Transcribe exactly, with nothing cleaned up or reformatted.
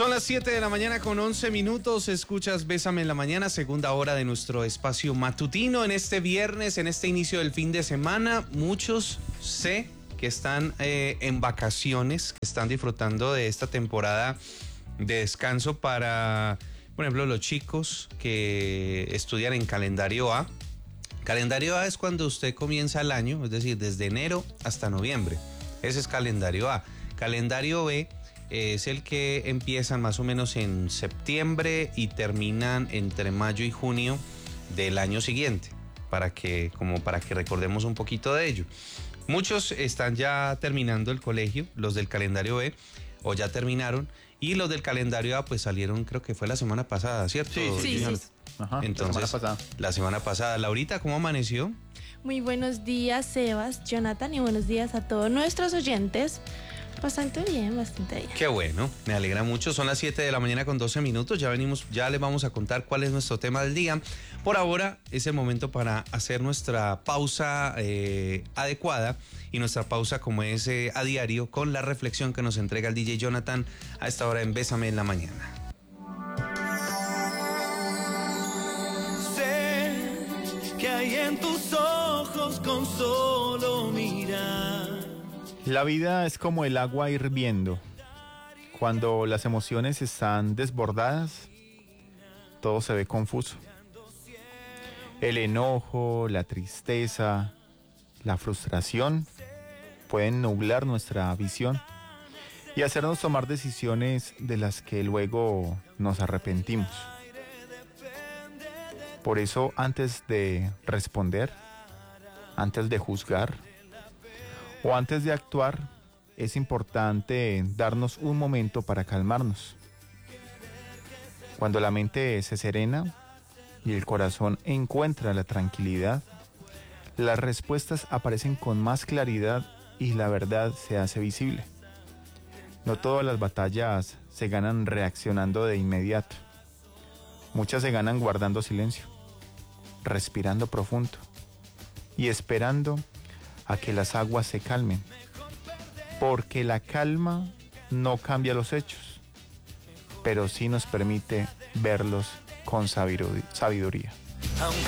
Son las siete de la mañana con once minutos. Escuchas Bésame en la Mañana, segunda hora de nuestro espacio matutino en este viernes, en este inicio del fin de semana. Muchos sé que están eh, en vacaciones, que están disfrutando de esta temporada de descanso para, por ejemplo, los chicos que estudian en calendario A. Calendario A es cuando usted comienza el año, es decir, desde enero hasta noviembre. Ese es calendario A. Calendario B es el que empiezan más o menos en septiembre y terminan entre mayo y junio del año siguiente, para que, como para que recordemos un poquito de ello. Muchos están ya terminando el colegio, los del calendario B, o ya terminaron, y los del calendario A pues salieron, creo que fue la semana pasada, ¿cierto? Sí, sí, sí. sí. Ajá, entonces, la semana pasada. La semana pasada. Laurita, ¿cómo amaneció? Muy buenos días, Sebas, Jonathan, y buenos días a todos nuestros oyentes. Bastante bien, bastante bien. Qué bueno, me alegra mucho. Son las siete de la mañana con doce minutos. Ya venimos, ya les vamos a contar cuál es nuestro tema del día. Por ahora es el momento para hacer nuestra pausa eh, adecuada y nuestra pausa como es eh, a diario con la reflexión que nos entrega el D J Jonathan a esta hora en Bésame en la Mañana. Sé que hay en tus ojos con solo mirar. La vida es como el agua hirviendo. Cuando las emociones están desbordadas, todo se ve confuso. El enojo, la tristeza, la frustración pueden nublar nuestra visión y hacernos tomar decisiones de las que luego nos arrepentimos. Por eso, antes de responder, antes de juzgar, o antes de actuar, es importante darnos un momento para calmarnos. Cuando la mente se serena y el corazón encuentra la tranquilidad, las respuestas aparecen con más claridad y la verdad se hace visible. No todas las batallas se ganan reaccionando de inmediato. Muchas se ganan guardando silencio, respirando profundo y esperando a que las aguas se calmen, porque la calma no cambia los hechos, pero sí nos permite verlos con sabiduría.